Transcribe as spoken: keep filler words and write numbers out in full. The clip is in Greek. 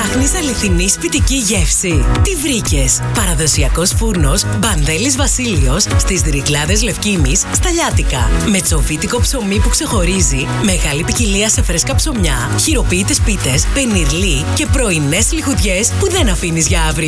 Ψάχνεις αληθινή σπιτική γεύση? Τι βρήκες? Παραδοσιακός φούρνος Μπανδέλης Βασίλειος στις Δρικλάδες Λευκήμης, στα Λιάτικα. Με τσοβίτικο ψωμί που ξεχωρίζει, μεγάλη ποικιλία σε φρέσκα ψωμιά, χειροποίητες πίτες, πενιρλί και πρωινές λιχουδιές που δεν αφήνεις για αύριο.